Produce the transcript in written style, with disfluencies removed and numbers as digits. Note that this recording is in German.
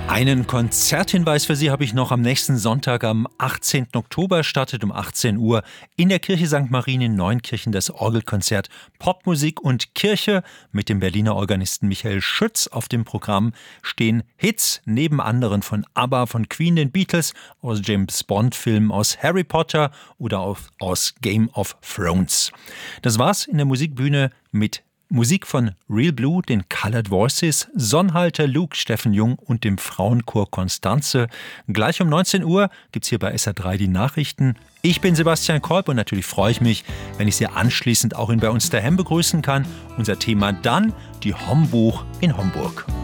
Einen Konzerthinweis für Sie habe ich noch. Am nächsten Sonntag, am 18. Oktober, startet um 18 Uhr in der Kirche St. Marien in Neunkirchen das Orgelkonzert Popmusik und Kirche. Mit dem Berliner Organisten Michael Schütz auf dem Programm stehen Hits neben anderen von ABBA, von Queen, den Beatles, aus James-Bond-Filmen, aus Harry Potter oder aus Game of Thrones. Das war's in der Musikbühne mit Musik von Real Blue, den Colored Voices, Sonnhalter Luke, Steffen Jung und dem Frauenchor Konstanze. Gleich um 19 Uhr gibt's hier bei SR3 die Nachrichten. Ich bin Sebastian Kolb und natürlich freue ich mich, wenn ich Sie anschließend auch in Bei uns daheim begrüßen kann. Unser Thema dann die Hombuch in Homburg.